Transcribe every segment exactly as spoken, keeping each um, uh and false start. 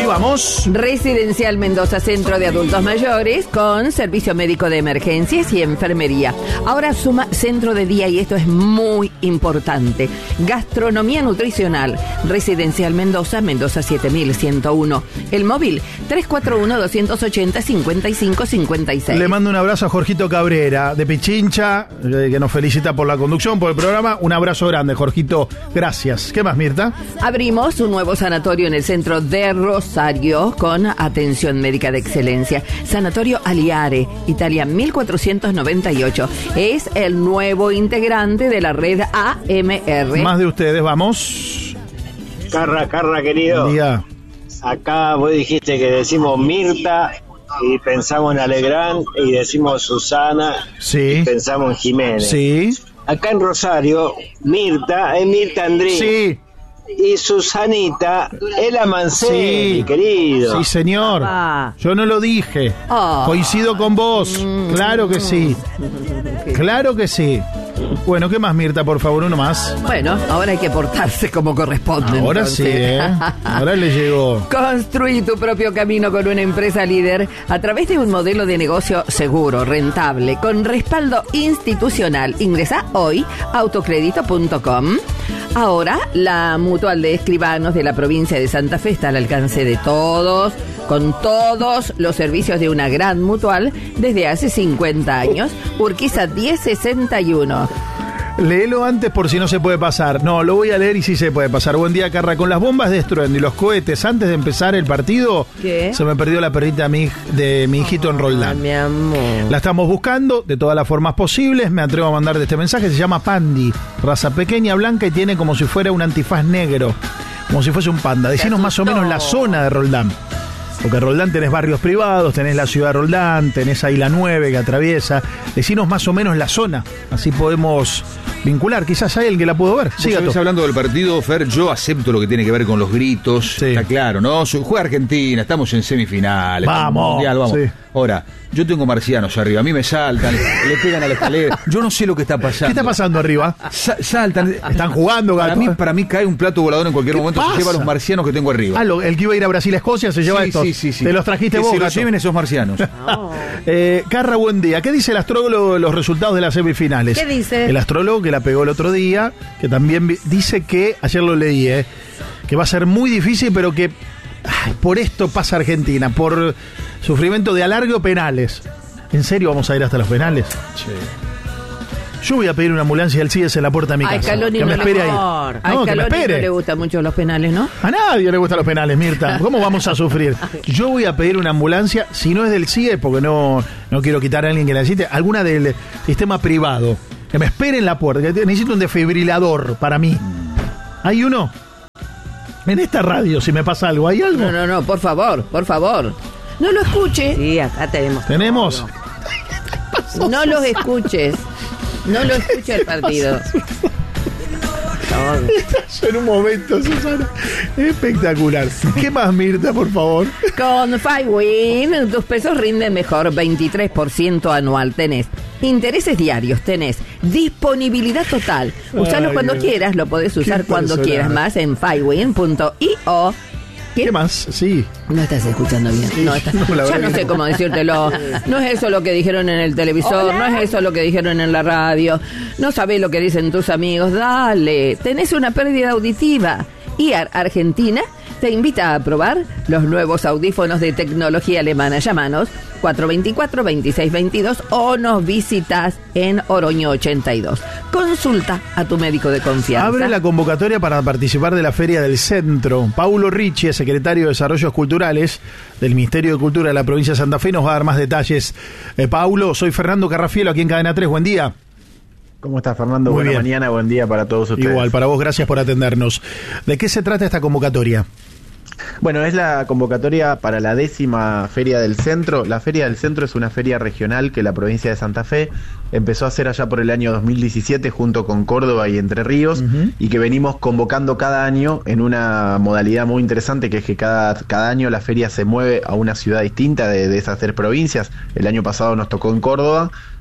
vamos. Residencial Mendoza, centro de adultos mayores con servicio médico de emergencias y enfermería. Ahora suma centro de día y esto es muy importante. Gastronomía nutricional. Residencial Mendoza, Mendoza siete mil ciento uno. El móvil tres cuatro uno, dos ocho cero, cinco cinco cinco seis. Le mando un abrazo a Jorgito Cabrera de Pichincha, eh, que nos felicita por la conducción, por el programa. Un abrazo grande, Jorgito. Gracias. ¿Qué más, Mirta? Abrimos un nuevo sanatorio en el centro de Rosario con atención médica de excelencia. Sanatorio Aliare, Italia mil cuatrocientos noventa y ocho. Es el nuevo integrante de la red A M R. Más de ustedes, vamos. Carra, Carra, querido. Buen día. Acá vos dijiste que decimos Mirta y pensamos en Alegrán y decimos Susana Sí. y pensamos en Jiménez. Sí. Acá en Rosario, Mirta es Mirta Andrés. Sí. Y Susanita es la Mancini, Sí. querido. Sí, señor. Ah. Yo no lo dije. Oh. Coincido con vos. Claro que sí. Claro que sí. Bueno, ¿qué más, Mirta? Por favor, uno más. Bueno, ahora hay que portarse como corresponde. Ahora entonces. sí, ¿eh? Ahora le llegó. Construí tu propio camino con una empresa líder a través de un modelo de negocio seguro, rentable, con respaldo institucional. Ingresa hoy a autocrédito punto com. Ahora, la Mutual de Escribanos de la provincia de Santa Fe está al alcance de todos, con todos los servicios de una gran mutual desde hace cincuenta años. Urquiza diez sesenta y uno. Léelo antes por si no se puede pasar. No, lo voy a leer y sí se puede pasar. Buen día, Carra. Con las bombas de estruendo y los cohetes antes de empezar el partido, ¿Qué? se me perdió la perrita de mi, de mi hijito en Roldán. Ah, mi amor. La estamos buscando de todas las formas posibles. Me atrevo a mandarte este mensaje. Se llama Pandi. Raza pequeña, blanca y tiene como si fuera un antifaz negro. Como si fuese un panda. Decinos más o menos la zona de Roldán. Porque en Roldán tenés barrios privados, tenés la ciudad de Roldán, tenés ahí la nueve que atraviesa. Decinos más o menos la zona. Así podemos vincular. Quizás hay alguien que la pudo ver. Sí, Siga tú. hablando del partido, Fer, yo acepto lo que tiene que ver con los gritos. Sí. Está claro, ¿no? Juega Argentina, estamos en semifinales. Vamos, mundial, vamos. sí. Ahora, yo tengo marcianos arriba, a mí me saltan, le pegan a la escalera. Yo no sé lo que está pasando. ¿Qué está pasando arriba? Sa- saltan. Están jugando, gato. Para mí, para mí cae un plato volador en cualquier ¿Qué momento, pasa? se lleva a los marcianos que tengo arriba. Ah, lo- el que iba a ir a Brasil a Escocia se lleva sí, estos. sí, sí, sí. Te los trajiste que vos, se los gato. lleven esos marcianos. Eh, Carra, buen día. ¿Qué dice el astrólogo de los resultados de las semifinales? ¿Qué dice? El astrólogo que la pegó el otro día, que también vi- dice que, ayer lo leí, eh, que va a ser muy difícil, pero que ay, por esto pasa Argentina, por sufrimiento de alargue o penales. ¿En serio vamos a ir hasta los penales? Yo voy a pedir una ambulancia al C I E S en la puerta de mi A casa. Scaloni que me no espere le- ahí. A No, que me Scaloni no espere. le gustan mucho los penales, ¿no? A nadie le gustan los penales, Mirta. ¿Cómo vamos a sufrir? Yo voy a pedir una ambulancia, si no es del C I E, porque no, no quiero quitar a alguien que la necesite, alguna del sistema privado. Que me espere en la puerta. Que necesito un desfibrilador para mí. ¿Hay uno? En esta radio, si me pasa algo, ¿hay algo? No, no, no, por favor, por favor. No lo escuches. Sí, acá tenemos. ¿Tenemos? No los escuches. No lo escuche el partido. En un momento, Susana. Espectacular. ¿Qué más, Mirta, por favor? Con Fiwin, tus pesos rinden mejor, veintitrés por ciento anual. Tenés intereses diarios, tenés disponibilidad total. Usarlo Ay, cuando Dios. quieras, lo podés usar Qué cuando personaje. quieras más en fiwin punto io. ¿Qué? ¿Qué más? Sí. No estás escuchando bien. Sí, No estás- no, la ya verdad no que sé no. cómo decírtelo. No es eso lo que dijeron en el televisor, no es eso lo que dijeron en la radio. No sabés lo que dicen tus amigos. Dale, tenés una pérdida auditiva. I A R Argentina te invita a probar los nuevos audífonos de tecnología alemana. Llámanos cuatro dos cuatro, veintiséis veintidós o nos visitas en Oroño ochenta y dos. Consulta a tu médico de confianza. Abre la convocatoria para participar de la Feria del Centro. Paulo Ricci, secretario de Desarrollos Culturales del Ministerio de Cultura de la provincia de Santa Fe, nos va a dar más detalles. Eh, Paulo, soy Fernando Carrafielo, aquí en Cadena tres. Buen día. ¿Cómo estás, Fernando? Muy Buena bien. mañana, buen día para todos ustedes. Igual, para vos, gracias por atendernos. ¿De qué se trata esta convocatoria? Bueno, es la convocatoria para la décima Feria del Centro. La Feria del Centro es una feria regional que la provincia de Santa Fe empezó a hacer allá por el año dos mil diecisiete junto con Córdoba y Entre Ríos, Uh-huh. y que venimos convocando cada año en una modalidad muy interesante, que es que cada, cada año la feria se mueve a una ciudad distinta de, de esas tres provincias. El año pasado nos tocó en Córdoba,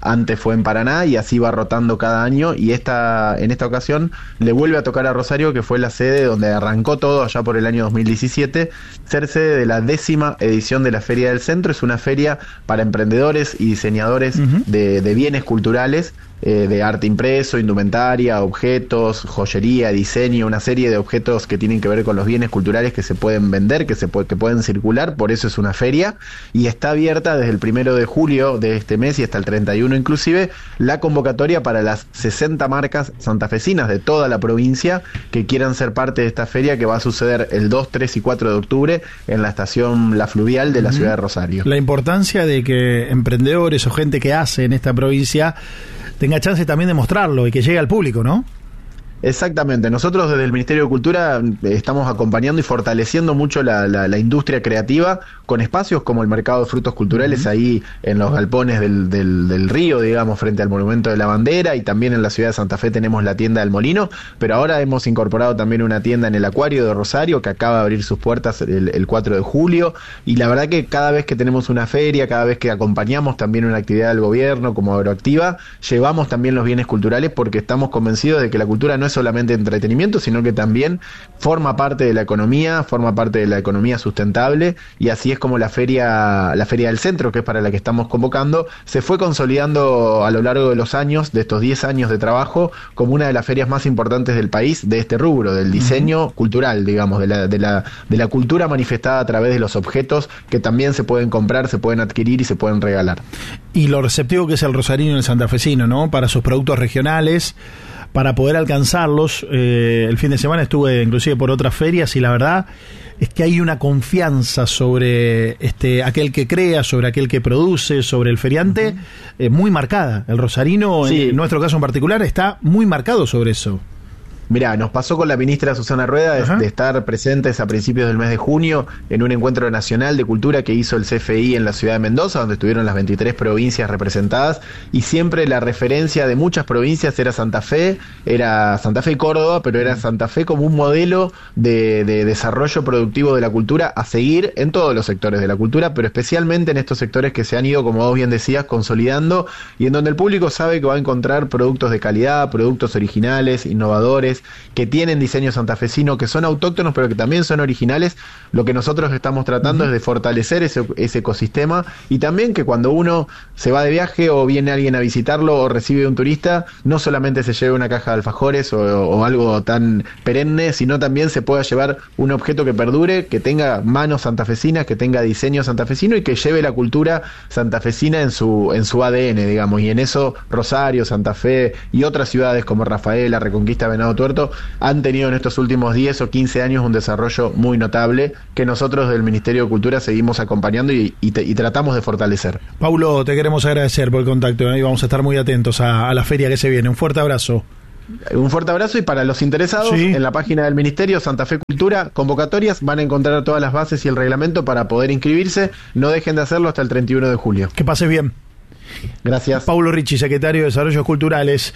antes fue en Paraná y así va rotando cada año, y esta en esta ocasión le vuelve a tocar a Rosario, que fue la sede donde arrancó todo allá por el año dos mil diecisiete, ser sede de la décima edición de la Feria del Centro. Es una feria para emprendedores y diseñadores uh-huh. de, de bienes culturales, eh, de arte impreso, indumentaria, objetos, joyería, diseño, una serie de objetos que tienen que ver con los bienes culturales que se pueden vender, que se puede, que pueden circular. Por eso es una feria, y está abierta desde el primero de julio de este mes y hasta el treinta y uno inclusive la convocatoria para las sesenta marcas santafesinas de toda la provincia que quieran ser parte de esta feria, que va a suceder el dos, tres y cuatro de octubre en la estación La Fluvial de la uh-huh. ciudad de Rosario. La importancia de que emprendedores o gente que hace en esta provincia tenga chance también de mostrarlo y que llegue al público, ¿no? Exactamente, nosotros desde el Ministerio de Cultura estamos acompañando y fortaleciendo mucho la, la, la industria creativa con espacios como el Mercado de Frutos Culturales uh-huh. ahí en los galpones del, del, del río, digamos, frente al Monumento de la Bandera, y también en la ciudad de Santa Fe tenemos la tienda del Molino, pero ahora hemos incorporado también una tienda en el Acuario de Rosario que acaba de abrir sus puertas el, el cuatro de julio, y la verdad que cada vez que tenemos una feria, cada vez que acompañamos también una actividad del gobierno como Agroactiva, llevamos también los bienes culturales, porque estamos convencidos de que la cultura no es solamente entretenimiento, sino que también forma parte de la economía, forma parte de la economía sustentable, y así es como la feria, la feria del Centro, que es para la que estamos convocando, se fue consolidando a lo largo de los años, de estos diez años de trabajo, como una de las ferias más importantes del país, de este rubro, del diseño uh-huh. cultural, digamos, de la, de la, de la cultura manifestada a través de los objetos que también se pueden comprar, se pueden adquirir y se pueden regalar. Y lo receptivo que es el rosarino y el santafesino, ¿no? Para sus productos regionales, para poder alcanzarlos. Eh, el fin de semana estuve inclusive por otras ferias y la verdad es que hay una confianza sobre este aquel que crea, sobre aquel que produce, sobre el feriante, uh-huh. eh, muy marcada. El rosarino, sí. en nuestro caso en particular, está muy marcado sobre eso. Mirá, nos pasó con la ministra Susana Rueda de, de estar presentes a principios del mes de junio en un encuentro nacional de cultura que hizo el C F I en la ciudad de Mendoza, donde estuvieron las veintitrés provincias representadas, y siempre la referencia de muchas provincias era Santa Fe, era Santa Fe y Córdoba, pero era Santa Fe como un modelo de, de desarrollo productivo de la cultura a seguir en todos los sectores de la cultura, pero especialmente en estos sectores que se han ido, como vos bien decías, consolidando, y en donde el público sabe que va a encontrar productos de calidad, productos originales, innovadores, que tienen diseño santafesino, que son autóctonos pero que también son originales. Lo que nosotros estamos tratando uh-huh. es de fortalecer ese, ese ecosistema, y también que cuando uno se va de viaje o viene alguien a visitarlo o recibe un turista, no solamente se lleve una caja de alfajores o, o algo tan perenne, sino también se pueda llevar un objeto que perdure, que tenga manos santafesinas, que tenga diseño santafesino y que lleve la cultura santafesina en su, en su A D N, digamos, y en eso Rosario, Santa Fe y otras ciudades como Rafaela, Reconquista, Venado Tuerto han tenido en estos últimos diez o quince años un desarrollo muy notable que nosotros del Ministerio de Cultura seguimos acompañando y, y, te, y tratamos de fortalecer. Paulo, te queremos agradecer por el contacto, ¿eh? Y vamos a estar muy atentos a, a la feria que se viene. Un fuerte abrazo. Un fuerte abrazo, y para los interesados, sí. en la página del Ministerio, Santa Fe Cultura, convocatorias, van a encontrar todas las bases y el reglamento para poder inscribirse. No dejen de hacerlo hasta el treinta y uno de julio. Que pases bien. Gracias. Paulo Ricci, secretario de Desarrollos Culturales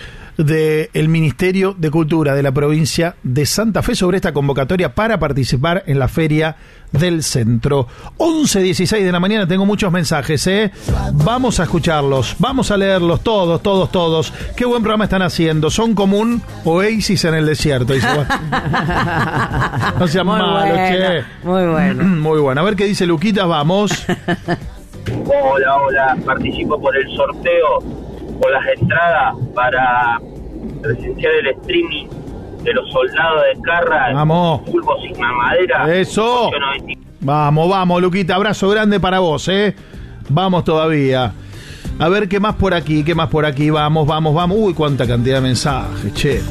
del Ministerio de Cultura de la provincia de Santa Fe, sobre esta convocatoria para participar en la Feria del Centro. once dieciséis de la mañana, tengo muchos mensajes, ¿eh? Vamos a escucharlos, vamos a leerlos todos, todos, todos. Qué buen programa están haciendo. Son como un oasis en el desierto. Dice, no sean malos, bueno, che. Muy bueno. Muy bueno. A ver qué dice Luquita, vamos. Hola, hola, participo por el sorteo con las entradas para presenciar el streaming de los soldados de Carra. Vamos. Fulvo sin mamadera. Eso. Vamos, vamos, Luquita, abrazo grande para vos, ¿eh? Vamos todavía. A ver qué más por aquí, qué más por aquí. Vamos, vamos, vamos. Uy, cuánta cantidad de mensajes, che.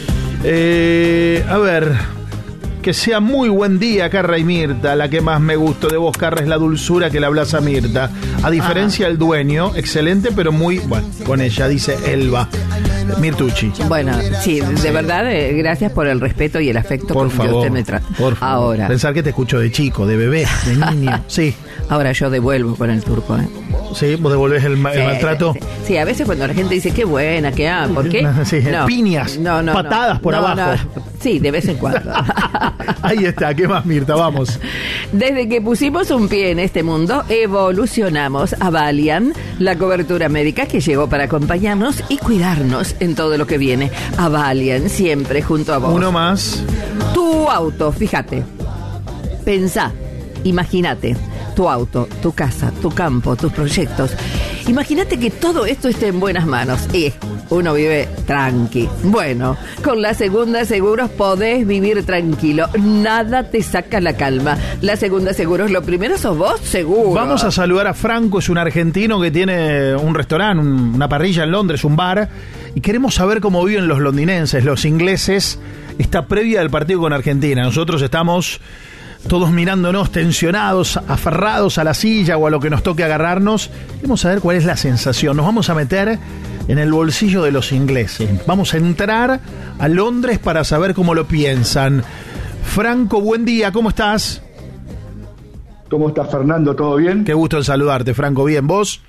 Eh, a ver... Que sea muy buen día, Carra y Mirta. La que más me gustó de vos, Carra, es la dulzura que le hablas a Mirta. A diferencia del dueño, excelente, pero muy... Bueno, con ella, dice Elba Mirtucci. Bueno, sí, de verdad, eh, gracias por el respeto y el afecto por con favor, que usted me trata. Por favor. Ahora. Pensar que te escucho de chico, de bebé, de niño. Sí. Ahora yo devuelvo con el turco, ¿eh? Sí, vos devolvés el, ma- Sí, el maltrato. Sí, sí. Sí, a veces cuando la gente dice qué buena, qué ah, ¿por qué? Sí, piñas, patadas por abajo. No. Sí, de vez en cuando. Ahí está, ¿qué más, Mirta? Vamos. Desde que pusimos un pie en este mundo, evolucionamos a Valiant, la cobertura médica que llegó para acompañarnos y cuidarnos en todo lo que viene. A Valiant, siempre junto a vos. Uno más. Tu auto, fíjate. Pensá, imagínate. Tu auto, tu casa, tu campo, tus proyectos. Imagínate que todo esto esté en buenas manos y uno vive tranqui. Bueno, con la Segunda Seguros podés vivir tranquilo. Nada te saca la calma. La Segunda Seguros, lo primero sos vos, seguro. Vamos a saludar a Franco, es un argentino que tiene un restaurante, un- una parrilla en Londres, un bar, y queremos saber cómo viven los londinenses, los ingleses, esta previa del partido con Argentina. Nosotros estamos todos mirándonos tensionados, aferrados a la silla o a lo que nos toque agarrarnos. Queremos saber cuál es la sensación. Nos vamos a meter en el bolsillo de los ingleses. Vamos a entrar a Londres para saber cómo lo piensan. Franco, buen día, ¿cómo estás? ¿Cómo estás, Fernando? ¿Todo bien? Qué gusto en saludarte, Franco. ¿Bien, vos?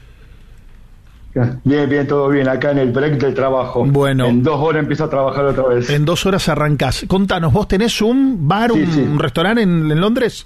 Bien, bien, todo bien. Acá en el break del trabajo. Bueno. En dos horas empiezo a trabajar otra vez. En dos horas arrancás. Contanos, ¿vos tenés un bar, Sí, un, sí. un restaurante en, en Londres?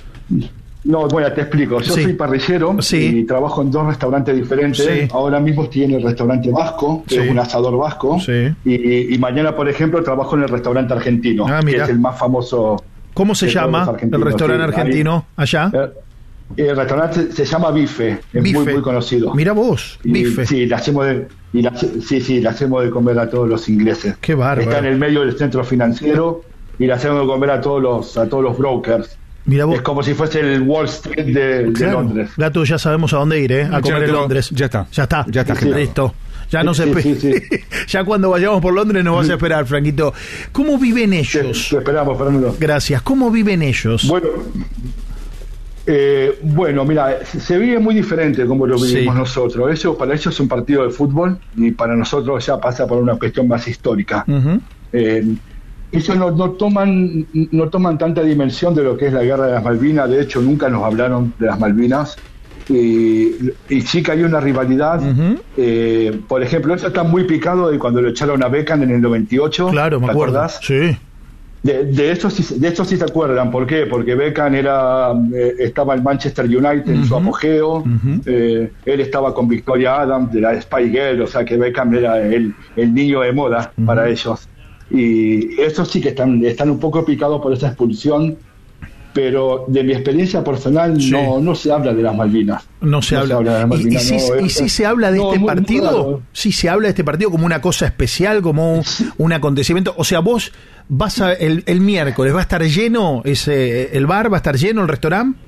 No, bueno, te explico. Yo Sí. soy parrillero Sí. y trabajo en dos restaurantes diferentes. Sí. Ahora mismo estoy en el restaurante vasco, que Sí. es un asador vasco. Sí. Y, y mañana, por ejemplo, trabajo en el restaurante argentino, Ah, que mira. es el más famoso. ¿Cómo se de todos llama los el argentinos, restaurante sí. argentino allá? Ahí- El restaurante se, se llama Bife, es Bife. muy muy conocido. Mira vos, Y, bife. Sí, le hacemos de, y le hace- sí, sí, le hacemos de comer a todos los ingleses. Qué bárbaro. Está en el medio del centro financiero y le hacemos de comer a todos los a todos los brokers. Mira vos. Es como si fuese el Wall Street de, de Claro. Londres. Gato, ya sabemos a dónde ir, ¿eh? A Ya comer en tengo- Londres. ya está. Ya está. Ya está Sí, agendado. listo. Ya no Sí, se sí, espe- sí, sí. Ya cuando vayamos por Londres nos vas a esperar, Franquito. ¿Cómo viven Te, ellos? te esperamos, Fernando. Gracias. ¿Cómo viven ellos? Bueno, eh, bueno, mira, se vive muy diferente como lo vivimos Sí. nosotros. Ellos, para ellos es un partido de fútbol y para nosotros ya pasa por una cuestión más histórica. Ujú. Eh, ellos no, no toman no toman tanta dimensión de lo que es la guerra de las Malvinas. De hecho, nunca nos hablaron de las Malvinas. Y, y sí que hay una rivalidad. Ujú. Eh, por ejemplo, ellos están muy picados de cuando lo echaron a Beckham en el noventa y ocho. Claro, me ¿te acuerdo. acordás? Sí. De, de esto sí, de esto sí se acuerdan. ¿Por qué? Porque Beckham era, eh, estaba en Manchester United en su Ujú. apogeo. Ujú. Eh, él estaba con Victoria Adams de la Spy Girl, o sea que Beckham era el, el niño de moda Ujú. para ellos. Y estos sí que están, están un poco picados por esa expulsión, pero de mi experiencia personal Sí. no, no se habla de las Malvinas. No se habla. de las ¿Y, y Malvinas, si, no, y es- si se habla de no, este muy- muy partido? raro. Si se habla de este partido como una cosa especial, como un, un acontecimiento. O sea, vos vas a el, el miércoles, ¿va a estar lleno ese el bar? ¿Va a estar lleno el restaurante?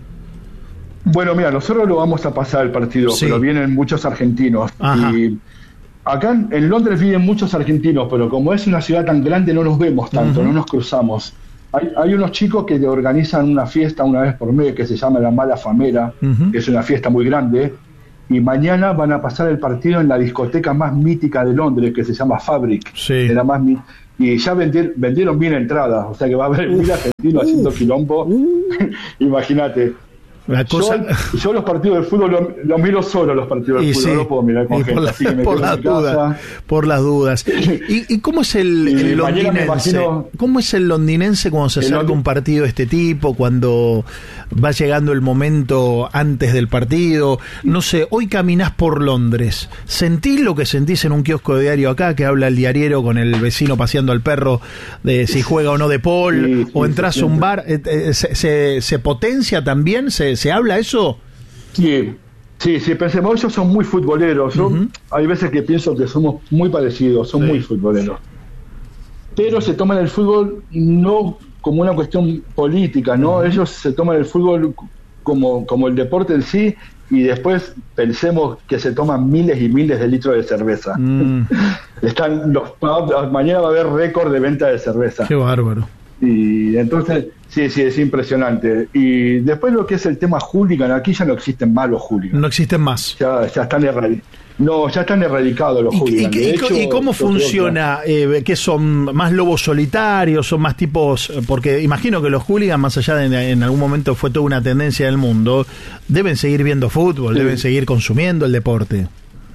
Bueno, mira, nosotros lo vamos a pasar el partido, Sí. pero vienen muchos argentinos. Ajá. Y acá en, en Londres viven muchos argentinos, pero como es una ciudad tan grande no nos vemos tanto, Ujú. no nos cruzamos. Hay, hay unos chicos que organizan una fiesta una vez por mes que se llama La Mala Famera, Ujú. que es una fiesta muy grande, y mañana van a pasar el partido en la discoteca más mítica de Londres, que se llama Fabric. Sí. de la más mi- y ya vendier- vendieron bien entradas, o sea que va a haber mil argentinos haciendo quilombo. Imagínate. La cosa. Yo, yo los partidos de fútbol los los miro solo, los partidos de Y fútbol, sí, no los puedo mirar con y gente, por, la- así que me por quedo en las mi casa. dudas, por las dudas. ¿Y, y cómo es el, Y el mañana me londinense? imagino- ¿Cómo es el londinense cuando se El acerca londi- un partido de este tipo, cuando va llegando el momento antes del partido? No sé, hoy caminás por Londres, ¿sentís lo que sentís en un kiosco de diario acá, que habla el diariero con el vecino paseando al perro de si juega o no de Paul, Sí, sí, o entras se a un siente. bar? eh, eh, ¿Se, se, se potencia también? ¿Se, se habla eso? Sí, sí, sí, pensemos, ellos son muy futboleros. Yo Ujú. hay veces que pienso que somos muy parecidos, son Sí. muy futboleros. Pero se toman el fútbol no como una cuestión política, ¿no? Ellos se toman el fútbol como, como el deporte en sí, y después pensemos que se toman miles y miles de litros de cerveza. Mm, Están los pubs, mañana va a haber récord de venta de cerveza. qué bárbaro. Y entonces, sí, sí, es impresionante. Y después lo que es el tema hooligan, aquí ya no existen malos hooligans. No existen más. Ya, ya están erradicados. No, ya están erradicados los ¿Y, hooligans. y, De y, hecho, y cómo funciona? Eh, ¿Qué son más lobos solitarios? ¿Son más tipos? Porque imagino que los hooligans, más allá de en algún momento fue toda una tendencia del mundo, deben seguir viendo fútbol, sí. deben seguir consumiendo el deporte.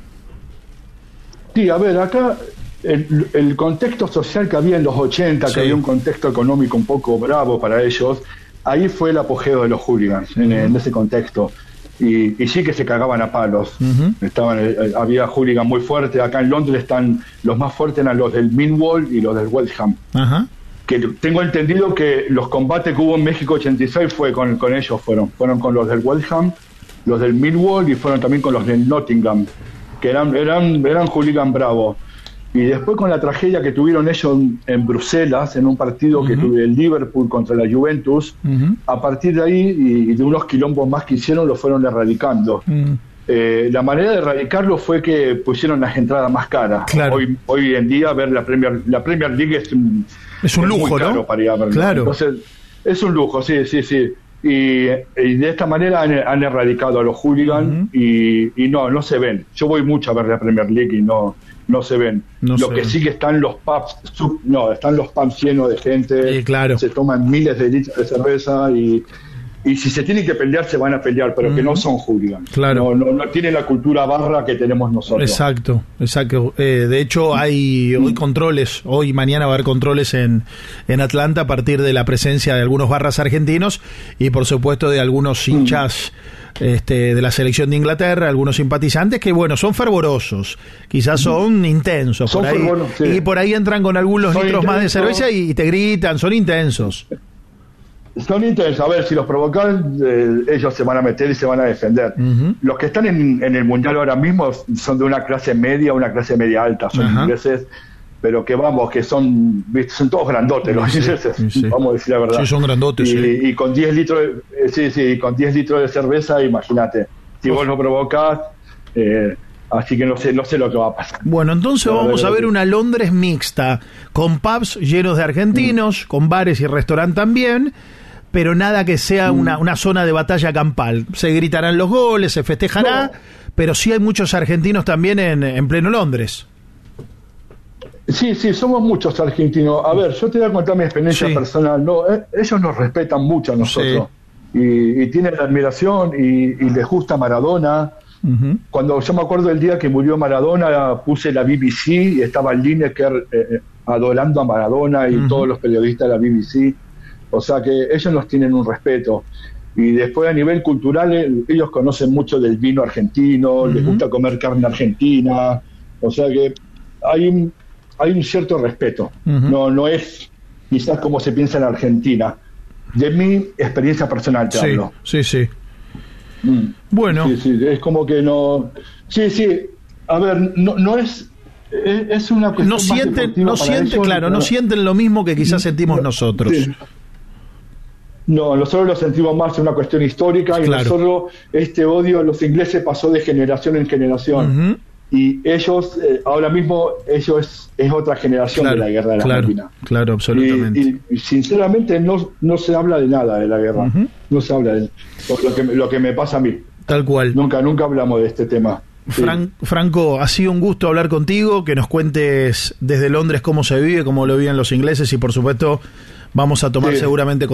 Sí, a ver, acá el, el contexto social que había en los ochenta, sí. que había un contexto económico un poco bravo para ellos, ahí fue el apogeo de los hooligans, en, en ese contexto. Y, y sí que se cagaban a palos. Uh-huh. Estaban, eh, había hooligan muy fuerte. Acá en Londres están los más fuertes, eran los del Millwall y los del West Ham. Uh-huh. Que tengo entendido que los combates que hubo en México ochenta y seis fue con, con ellos, fueron fueron con los del West Ham, los del Millwall y fueron también con los del Nottingham, que eran eran eran hooligan bravos. Y después con la tragedia que tuvieron ellos en, en Bruselas, en un partido uh-huh. que tuve el Liverpool contra la Juventus, uh-huh. a partir de ahí y, y de unos quilombos más que hicieron, lo fueron erradicando. Uh-huh. Eh, la manera de erradicarlo fue que pusieron las entradas más caras. Claro. Hoy, hoy en día ver la Premier, la Premier League es un, es un es lujo, muy caro, ¿no? Para ir a verlo. Claro. Entonces, es un lujo, sí, sí, sí. Y, y de esta manera han, han erradicado a los hooligans uh-huh. y, y no, no se ven. Yo voy mucho a ver la Premier League y no... no se ven. No Lo se que ven. Sí que están los pubs, sub, no, están los pubs llenos de gente, sí, claro. se toman miles de litros de cerveza y, y si se tienen que pelear, se van a pelear, pero uh-huh. que no son hooligans. Claro. No, no, no tienen la cultura barra que tenemos nosotros. Exacto, exacto. Eh, de hecho, hay hoy controles, hoy y mañana va a haber controles en, en Atlanta a partir de la presencia de algunos barras argentinos y por supuesto de algunos hinchas uh-huh. Este, de la selección de Inglaterra, algunos simpatizantes que, bueno, son fervorosos, quizás son intensos, son por ahí, fervoros, sí. y por ahí entran con algunos son litros intensos. Más de cerveza y te gritan, son intensos. Son intensos, a ver, si los provocan, eh, ellos se van a meter y se van a defender. Uh-huh. Los que están en, en el Mundial ahora mismo son de una clase media, una clase media alta, son uh-huh. ingleses, pero que vamos, que son son todos grandotes los sí, ingleses, sí, sí. vamos a decir la verdad. Sí, son grandotes, y, sí. y con diez litros de, sí, sí, con diez litros de cerveza, imagínate, si vos lo provocás, eh, así que no sé, no sé lo que va a pasar. Bueno, entonces pero vamos a ver una Londres mixta, con pubs llenos de argentinos, mm. con bares y restaurantes también, pero nada que sea mm. una, una zona de batalla campal. Se gritarán los goles, se festejará, no. pero sí hay muchos argentinos también en, en pleno Londres. Sí, sí, somos muchos argentinos. A ver, yo te voy a contar mi experiencia sí. personal. No, eh, ellos nos respetan mucho a nosotros. Sí. Y, y tienen la admiración y, y les gusta Maradona. Uh-huh. Cuando yo me acuerdo del día que murió Maradona, puse la B B C y estaba Lineker eh, adorando a Maradona y uh-huh. todos los periodistas de la B B C. O sea que ellos nos tienen un respeto. Y después a nivel cultural, ellos conocen mucho del vino argentino, uh-huh. les gusta comer carne argentina. O sea que hay un... hay un cierto respeto, uh-huh. no no es quizás como se piensa en Argentina. De mi experiencia personal te sí, hablo. Sí, sí. Mm. Bueno. Sí, sí, es como que no... Sí, sí, a ver, no, no es... Es, es una cuestión no sienten, no sienten, ellos, claro, no, no sienten lo mismo que quizás sentimos no, nosotros. Sí. No, nosotros lo sentimos más en una cuestión histórica y claro. nosotros este odio a los ingleses pasó de generación en generación. Uh-huh. Y ellos, eh, ahora mismo, ellos es, es otra generación claro, de la guerra de la claro, Argentina. Claro, absolutamente. Y, y, y sinceramente no, no se habla de nada de la guerra. Uh-huh. No se habla de lo que, lo que me pasa a mí. Tal cual. Nunca, nunca hablamos de este tema. Fran, sí. Franco, ha sido un gusto hablar contigo, que nos cuentes desde Londres cómo se vive, cómo lo viven los ingleses y por supuesto vamos a tomar sí. seguramente con